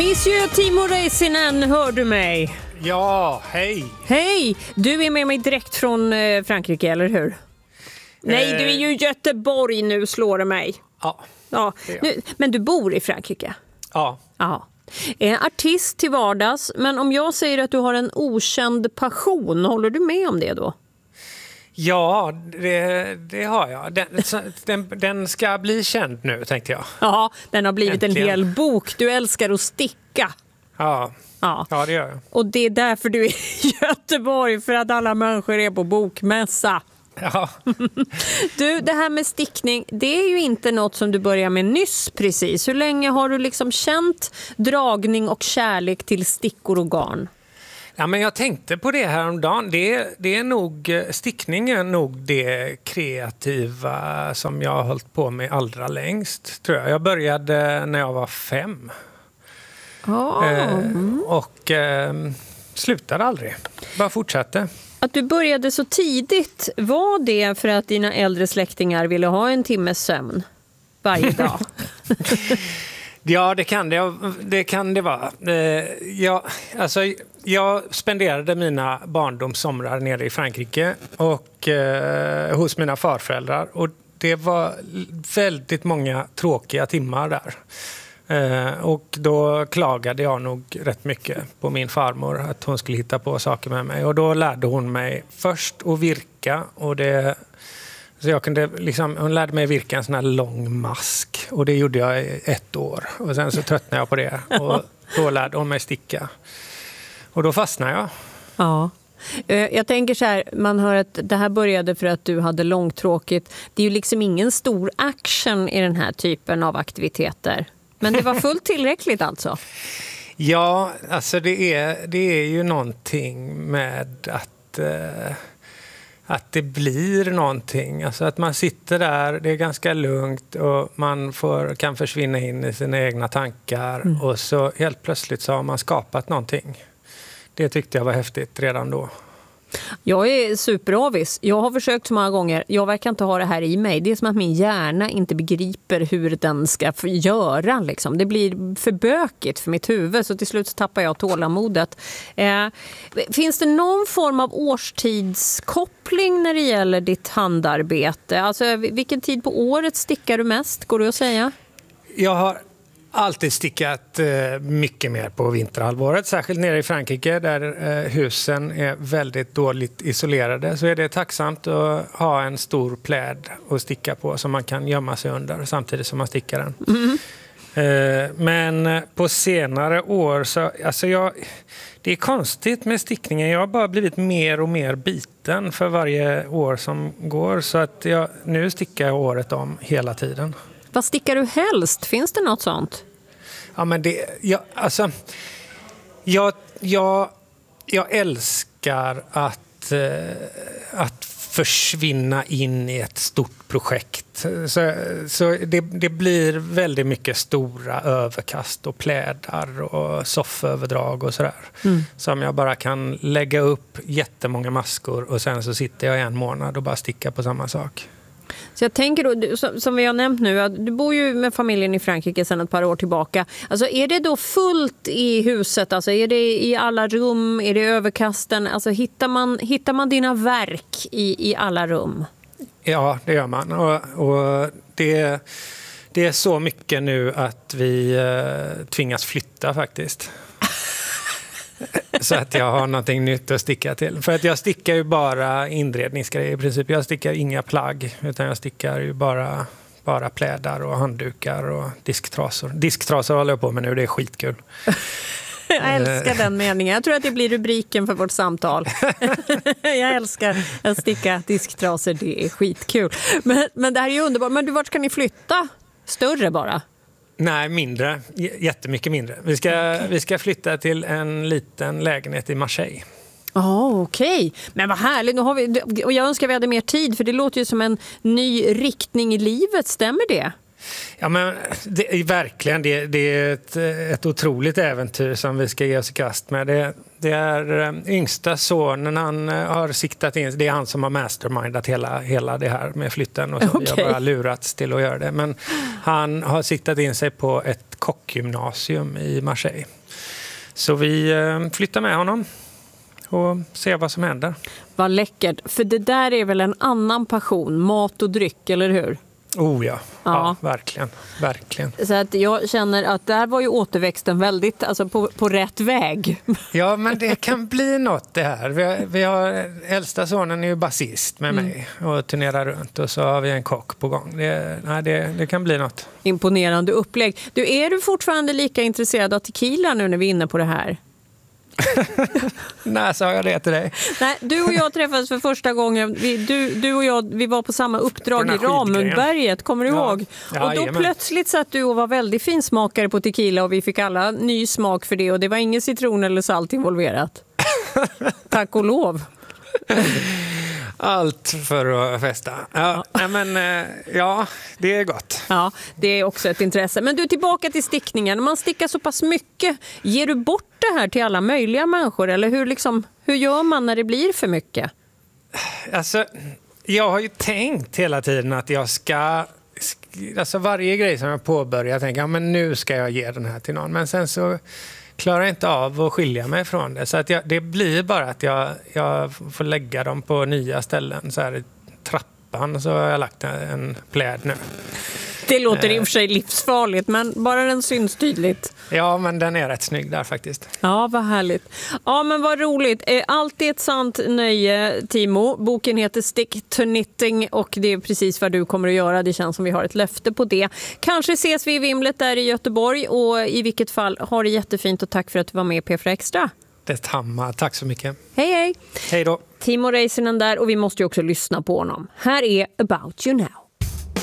Monsieur Timo Räisänen, hör du mig? Ja, hej. Hej, du är med mig direkt från Frankrike, eller hur? Nej, du är ju i Göteborg nu, slår det mig. Ja. Men du bor i Frankrike? Ja. Ja. Artist till vardags, men om jag säger att du har en okänd passion, håller du med om det då? Ja, det har jag. Den ska bli känd nu, tänkte jag. Ja, den har blivit Äntligen. en hel bok. Du älskar att sticka. Ja, det gör jag. Och det är därför du är i Göteborg, för att alla människor är på bokmässa. Ja. Du, det här med stickning, det är ju inte något som du börjar med nyss precis. Hur länge har du liksom känt dragning och kärlek till stickor och garn? Ja, men jag tänkte på det här om dagen. Det är nog, stickning är nog det kreativa som jag har hållit på med allra längst, tror jag. Jag började när jag var 5. Och slutade aldrig. Bara fortsatte. Att du började så tidigt, var det för att dina äldre släktingar ville ha en timmes sömn varje dag? Ja, det kan det vara. Jag spenderade mina barndomssomrar nere i Frankrike och hos mina farföräldrar. Och det var väldigt många tråkiga timmar där. Och då klagade jag nog rätt mycket på min farmor att hon skulle hitta på saker med mig. Och då lärde hon mig först att virka. Så jag kunde hon lärde mig virka en sån här lång mask. Och det gjorde jag i 1 år. Och sen så tröttnade jag på det. Och då lärde hon mig sticka. Och då fastnade jag. Ja. Jag tänker så här, man hör att det här började för att du hade långtråkigt. Det är ju liksom ingen stor action i den här typen av aktiviteter. Men det var fullt tillräckligt alltså? Ja, alltså det är ju någonting med att det blir någonting. Alltså att man sitter där, det är ganska lugnt och man kan försvinna in i sina egna tankar. Och så helt plötsligt så har man skapat någonting. Det tyckte jag var häftigt redan då. Jag är superavis. Jag har försökt så många gånger. Jag verkar inte ha det här i mig. Det är som att min hjärna inte begriper hur den ska göra. Liksom. Det blir för bökigt för mitt huvud, så till slut så tappar jag tålamodet. Finns det någon form av årstidskoppling när det gäller ditt handarbete? Alltså, vilken tid på året stickar du mest, går det att säga? Jag har alltid stickat mycket mer på vinterhalvåret, särskilt nere i Frankrike där husen är väldigt dåligt isolerade, så är det tacksamt att ha en stor pläd att sticka på som man kan gömma sig under samtidigt som man stickar den. Men på senare år så, det är konstigt med stickningen. Jag har bara blivit mer och mer biten för varje år som går, så att nu stickar jag året om hela tiden. Vad stickar du helst? Finns det något sånt? Ja, men jag älskar att försvinna in i ett stort projekt. Så det blir väldigt mycket stora överkast och plädar och sofföverdrag och sådär. Som jag bara kan lägga upp jättemånga maskor och sen så sitter jag 1 månad och bara stickar på samma sak. Så jag tänker då, som vi har nämnt nu, att du bor ju med familjen i Frankrike sedan ett par år tillbaka. Alltså är det då fullt i huset? Alltså är det i alla rum? Är det överkasten? Alltså hittar man dina verk i alla rum? Ja, det gör man. Och det är så mycket nu att vi tvingas flytta faktiskt. Så att jag har någonting nytt att sticka till. För att jag stickar ju bara inredningsgrejer i princip. Jag stickar inga plagg, utan jag stickar ju bara plädar och handdukar och disktrasor. Disktrasor håller jag på med nu, det är skitkul. Jag älskar den meningen. Jag tror att det blir rubriken för vårt samtal. Jag älskar att sticka disktrasor, det är skitkul. Men det här är ju underbart. Men vart ska ni flytta? Större bara? Nej, mindre. Jättemycket mindre. Vi ska flytta till en liten lägenhet i Marseille. Okej. Men vad härligt. Nu har vi, och jag önskar vi hade mer tid, för det låter ju som en ny riktning i livet. Stämmer det? Ja, men verkligen. Det är ett otroligt äventyr som vi ska ge oss i kast med. Det är yngsta sonen, han har siktat in, det är han som har mastermindat hela det här med flytten, och så vi har bara lurats till att göra det. Men han har siktat in sig på ett kockgymnasium i Marseille. Så vi flyttar med honom och ser vad som händer. Vad läckert, för det där är väl en annan passion, mat och dryck, eller hur? Oh ja, verkligen. Så att jag känner att där var ju återväxten väldigt, alltså på rätt väg. Ja, men det kan bli något det här. Vi har äldsta sonen är ju basist med mig och turnerar runt, och så har vi en kock på gång. Det kan bli något. Imponerande upplägg. Är du fortfarande lika intresserad av tequila nu när vi är inne på det här? Nej, sa jag det till dig. Nej, du och jag träffades för första gången. Du och jag, vi var på samma uppdrag i Ramundberget, kommer du ihåg? Ja, och då plötsligt satt du och var väldigt finsmakare på tequila, och vi fick alla ny smak för det, och det var ingen citron eller salt involverat. Tack och lov. Allt för att festa. Ja, det är gott. Ja, det är också ett intresse. Men du, tillbaka till stickningen. Om man stickar så pass mycket, ger du bort det här till alla möjliga människor? Eller hur gör man när det blir för mycket? Alltså, jag har ju tänkt hela tiden att jag ska... Alltså varje grej som jag påbörjar, jag tänker men nu ska jag ge den här till någon. Men sen så klarar jag inte av att skilja mig från det. Så att det blir bara att jag får lägga dem på nya ställen. Så här i trappan så har jag lagt en pläd nu. Det låter i och för sig livsfarligt, men bara den syns tydligt. Ja, men den är rätt snygg där faktiskt. Ja, vad härligt. Ja, men vad roligt. Allt är ett sant nöje, Timo. Boken heter Stick to Knitting, och det är precis vad du kommer att göra. Det känns som vi har ett löfte på det. Kanske ses vi i Vimlet där i Göteborg, och i vilket fall, har det jättefint, och tack för att du var med i P4 Extra. Detsamma. Tack så mycket. Hej, hej. Hej då. Timo Räisänen där, och vi måste ju också lyssna på honom. Här är About You Now.